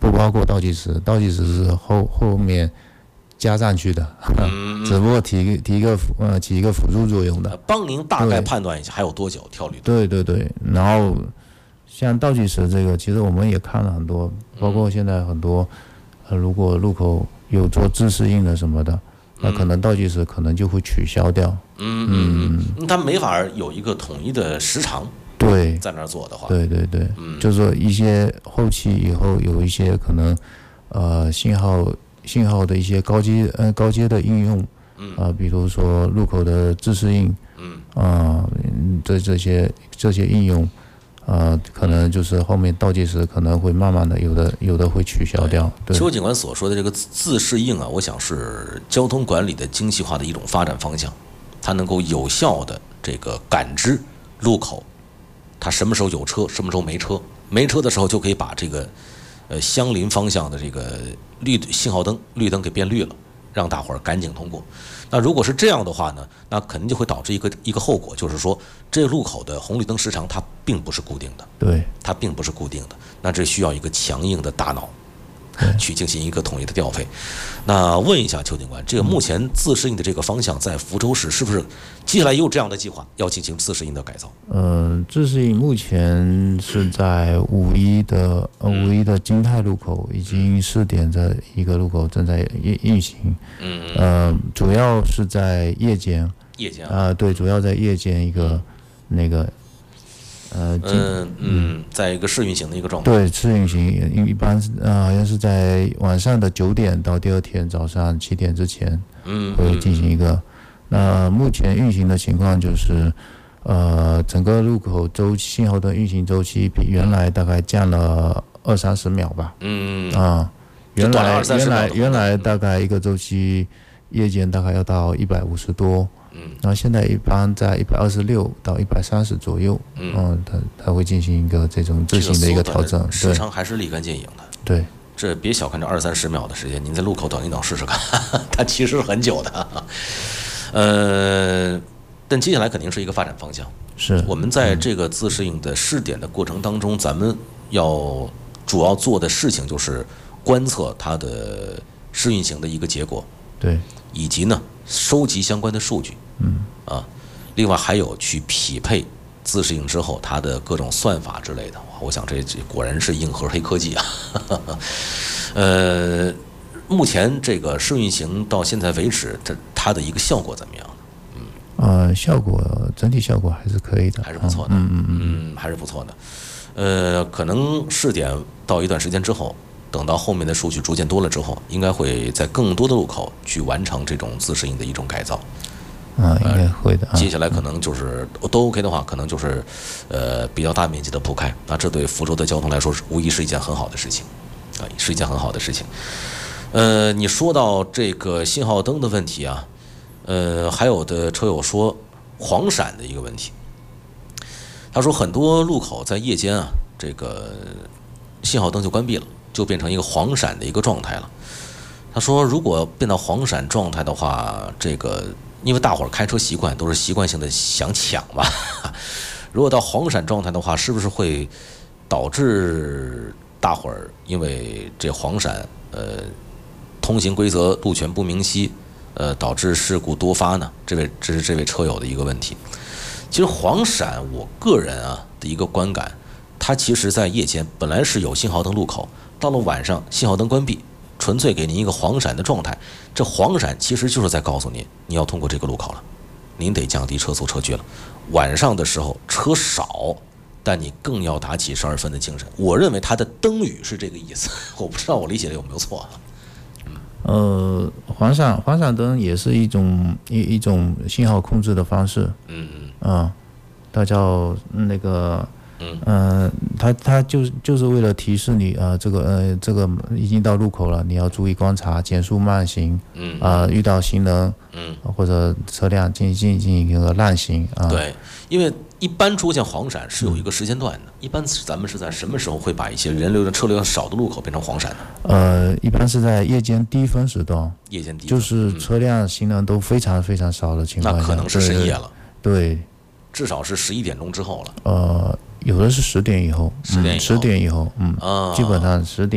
不包括倒计时，倒计时是后面加上去的，只不过起一个辅助作用的。 帮您大概判断一下还有多久跳绿灯。 对对对，然后像倒计时这个，其实我们也看了很多，包括现在很多，如果路口有做自适应的什么的，那可能倒计时可能就会取消掉。 它没法有一个统一的时长。 对， 在那儿做的话， 对对对，就是说一些后期以后有一些可能，信号的一些高阶的应用，比如说路口的自适应，这些应用，可能就是后面倒计时可能会慢慢的有的会取消掉。 邱警官所说的这个自适应啊，我想是交通管理的精细化的一种发展方向，它能够有效的这个感知路口。它什么时候有车，什么时候没车？没车的时候就可以把这个，相邻方向的这个信号灯绿灯给变绿了，让大伙儿赶紧通过。那如果是这样的话呢，那肯定就会导致一个后果，就是说这个路口的红绿灯时长它并不是固定的， 对， 它并不是固定的。那这需要一个强硬的大脑去进行一个统一的调配。那问一下邱警官，这个目前自适应的这个方向在福州市是不是接下来也有这样的计划要进行自适应的改造？ 自适应目前是在五一的金泰路口已经试点的一个路口正在运行。主要是在夜间对，主要在夜间一个那个在一个试运行的一个状态。 对，试运行一般好像是在晚上的9点到第二天早上7点之前，会进行一个。那目前运行的情况就是，整个路口信号灯运行周期比原来大概降了20-30秒吧。原来大概一个周期夜间大概要到150多。然后现在一般在126到130左右，它会进行一个这种自行的一个调整， 时长还是立竿见影的。 对， 这别小看这20-30秒的时间，您在路口等一等试试看，它其实是很久的。但接下来肯定是一个发展方向。 是我们在这个自适应的试点的过程当中，咱们要主要做的事情就是观测它的试运行的一个结果， 对， 以及呢收集相关的数据。另外还有去匹配自适应之后它的各种算法之类的。我想这果然是硬核黑科技啊。目前这个试运行到现在为止，它的一个效果怎么样？ 整体效果还是可以的， 还是不错的。还是不错的。可能试点到一段时间之后，等到后面的数据逐渐多了之后，应该会在更多的路口去完成这种自适应的一种改造。 应该会的。 接下来可能就是都 OK 的话，可能就是比较大面积的铺开。那这对福州的交通来说，无疑是一件很好的事情是一件很好的事情。你说到这个信号灯的问题啊，还有的车友说黄闪的一个问题。他说很多路口在夜间啊，这个信号灯就关闭了，就变成一个黄闪的一个状态了。他说如果变到黄闪状态的话，这个因为大伙儿开车习惯都是习惯性的想抢嘛，如果到黄闪状态的话，是不是会导致大伙儿因为这黄闪通行规则路权不明晰，导致事故多发呢？这是这位车友的一个问题。其实黄闪，我个人的一个观感，它其实在夜间本来是有信号灯路口，到了晚上信号灯关闭，纯粹给您一个黄闪的状态。这黄闪其实就是在告诉您，你要通过这个路口了，您得降低车速车距了。晚上的时候车少，但你更要打起12分的精神。我认为它的灯语是这个意思，我不知道我理解的有没有错啊？ 黄闪灯也是一种信号控制的方式。它叫那个。它就是为了提示你这个已经到路口了，你要注意观察，减速慢行。遇到行人或者车辆进行一个慢行。 对，因为一般出现黄闪是有一个时间段的。一般咱们是在什么时候会把一些人流的车流少的路口变成黄闪呢？ 一般是在夜间低峰时段。 夜间低峰就是车辆行人都非常非常少的情况下。 那可能是深夜了。 对， 至少是11点钟之后了。 有的是10点以后，10点以后，基本上10点。